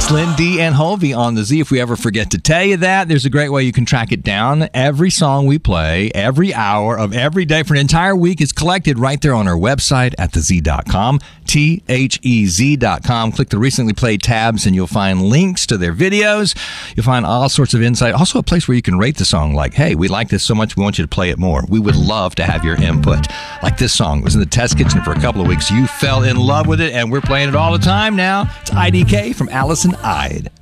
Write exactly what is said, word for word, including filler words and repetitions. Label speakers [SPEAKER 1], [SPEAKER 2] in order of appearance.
[SPEAKER 1] Slim D and Hovey on the Z. If we ever forget to tell you that, there's a great way you can track it down. Every song we play, every hour of every day for an entire week is collected right there on our website at the z dot com, T H E Z dot com. Click the recently played tabs and you'll find links to their videos. You'll find all sorts of insight. Also a place where you can rate the song like, hey, we like this so much, we want you to play it more. We would love to have your input. Like this song. It was in the test kitchen for a couple of weeks. You fell in love with it, and we're playing it all the time now. It's I D K from Allison Ide.